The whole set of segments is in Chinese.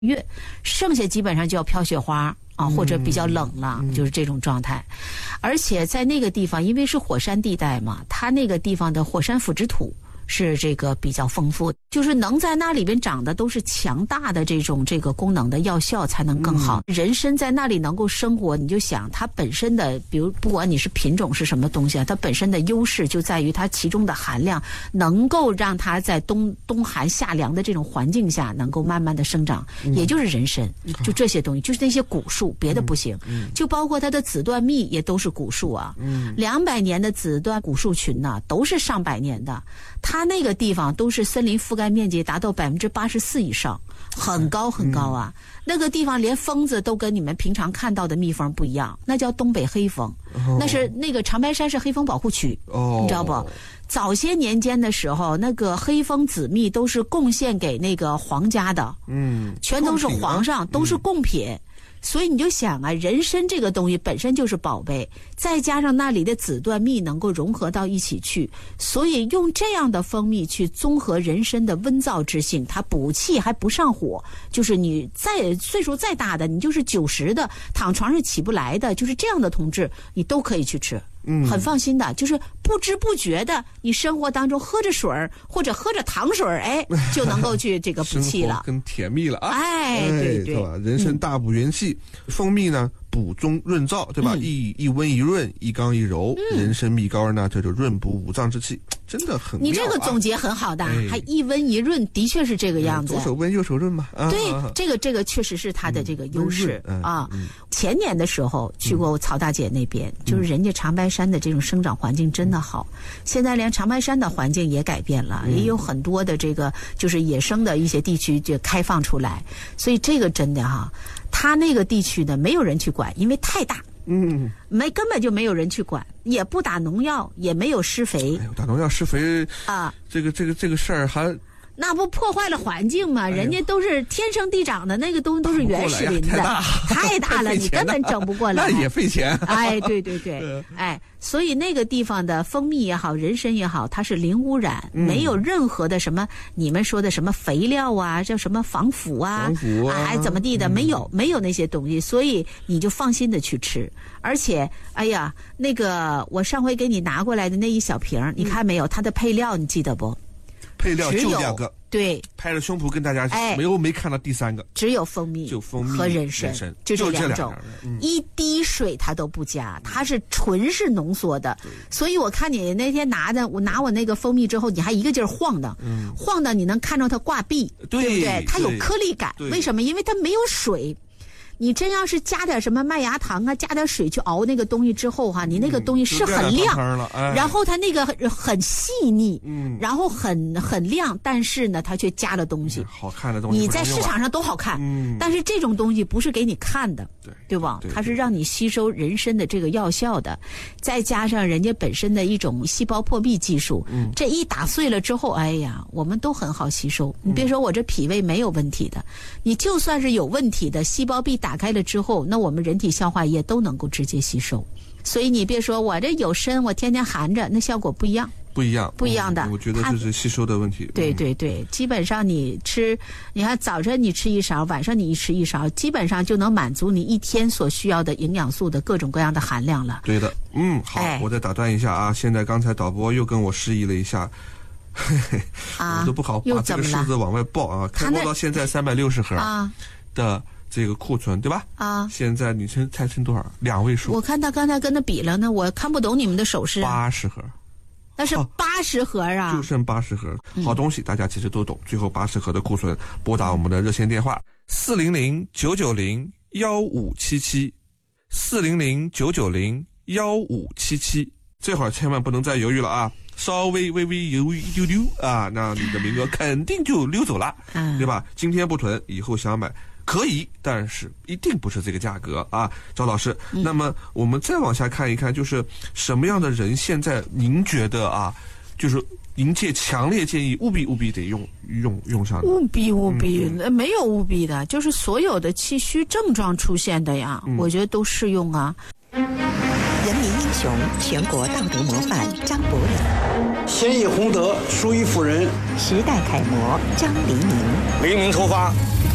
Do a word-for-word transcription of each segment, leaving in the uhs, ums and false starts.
月，剩下基本上就要飘雪花啊，或者比较冷了，嗯、就是这种状态。而且在那个地方，因为是火山地带嘛，它那个地方的火山腐殖土是这个比较丰富，就是能在那里边长的都是强大的这种这个功能的药效才能更好。嗯、人参在那里能够生活，你就想它本身的，比如不管你是品种是什么东西啊，它本身的优势就在于它其中的含量能够让它在冬冬寒夏凉的这种环境下能够慢慢的生长，嗯、也就是人参，就这些东西，就是那些古树，别的不行。嗯嗯、就包括它的紫椴蜜也都是古树啊，两百、嗯、年的紫椴古树群呢、啊，都是上百年的。它那个地方都是森林覆盖面积达到百分之八十四以上，很高很高啊。嗯、那个地方连蜂子都跟你们平常看到的蜜蜂不一样，那叫东北黑蜂，哦、那是那个长白山是黑蜂保护区，哦、你知道不？早些年间的时候，那个黑蜂紫蜜都是贡献给那个皇家的，嗯，全都是皇上，都是贡品。嗯所以你就想啊，人参这个东西本身就是宝贝，再加上那里的紫椴蜜能够融合到一起去，所以用这样的蜂蜜去综合人参的温燥之性，它补气还不上火，就是你再岁数再大的，你就是九十的，躺床上起不来的，就是这样的同志，你都可以去吃。嗯，很放心的，就是不知不觉的，你生活当中喝着水儿或者喝着糖水儿，哎，就能够去这个补气了， 更甜蜜了啊！ 哎，对对， 是吧？人参大补元气，嗯、蜂蜜呢补中润燥，对吧？嗯、一一温一润，一刚一柔，嗯、人参蜜膏呢，这就润补五脏之气，真的很妙啊。 你这个总结很好的，哎、还一温一润，的确是这个样子。 左手温右手润嘛。啊、 对，啊、这个这个确实是它的这个优势、嗯、啊。嗯、前年的时候去过曹大姐那边，嗯、就是人家长白山的这种生长环境真的好，嗯、现在连长白山的环境也改变了，嗯、也有很多的这个就是野生的一些地区就开放出来，所以这个真的哈，他那个地区呢没有人去管，因为太大。嗯，没根本就没有人去管，也不打农药，也没有施肥。 哎呦，打农药施肥啊，这个这个这个事儿还。 那不破坏了环境吗？人家都是天生地长的，那个东西都是原始林子，太大了，你根本整不过来。 那也费钱。 哎，对对对，哎，所以那个地方的蜂蜜也好，人参也好，它是零污染，嗯、没有任何的什么你们说的什么肥料啊，叫什么防腐啊， 防腐啊， 哎，怎么地的，嗯、没有没有那些东西，所以你就放心的去吃。而且，哎呀，那个我上回给你拿过来的那一小瓶，嗯、你看没有？它的配料你记得不？ 配料就两个， 对， 拍着胸脯跟大家，哎，没有没看到第三个， 只有蜂蜜， 就蜂蜜和人参，就这两种，嗯、一滴水它都不加，它是纯是浓缩的。所以我看你那天拿的，我拿我那个蜂蜜之后，你还一个劲儿晃的，嗯、晃的你能看到它挂壁， 对不对？它有颗粒感，为什么？因为它没有水。你真要是加点什么麦芽糖啊，加点水去熬那个东西之后哈、啊，你那个东西是很亮， 嗯哎、 然后它那个很很细腻，嗯，然后很很亮，但是呢，它却加了东西， 嗯、好看的东西， 你在市场上都好看，嗯，但是这种东西不是给你看的，对对吧？它是让你吸收人参的这个药效的，再加上人家本身的一种细胞破壁技术，嗯，这一打碎了之后，哎呀，我们都很好吸收。你别说我这脾胃没有问题的，你就算是有问题的，细胞壁打。打开了之后，那我们人体消化液都能够直接吸收，所以你别说我这有参，我天天含着，那效果不一样， 不一样， 不一样的。 嗯、我觉得这是吸收的问题。 对对对，基本上你吃，你看早晨你吃一勺，晚上你一吃一勺，基本上就能满足你一天所需要的营养素的各种各样的含量了。 对的，嗯，好，哎、我再打断一下啊，现在刚才导播又跟我示意了一下。嘿嘿，啊、我都不好把这个数字往外报啊！开播到现在三百六十盒的这个库存，对吧？啊，现在你猜猜剩多少？两位数。 我看他刚才跟他比了呢，我看不懂你们的手势。 八十盒， 那是八十盒啊！ 就剩八十盒，好东西大家其实都懂。最后八十盒的库存，拨打我们的热线电话四零零九九零幺五七七，四零零九九零幺五七七。这会儿千万不能再犹豫了啊！稍微微微犹豫一丢丢啊，那你的名额肯定就溜走了，嗯、对吧？今天不囤，以后想买可以，但是一定不是这个价格啊，赵老师。嗯、那么我们再往下看一看，就是什么样的人现在您觉得啊，就是您界强烈建议务必务必得用用用上的？ 务必务必，嗯、没有务必的，就是所有的气虚症状出现的呀，嗯、我觉得都适用啊。 人民英雄，全国道德模范张伯礼， 先以洪德，淑于妇人， 时代楷模张黎明， 黎明出发，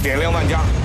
点亮万家。